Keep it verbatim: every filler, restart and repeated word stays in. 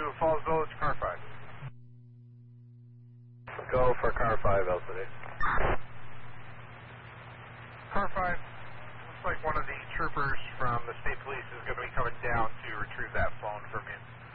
Falls Village, car five. Go for car five, L C D. Car five, looks like one of the troopers from the state police is going to be coming down to retrieve that phone from you.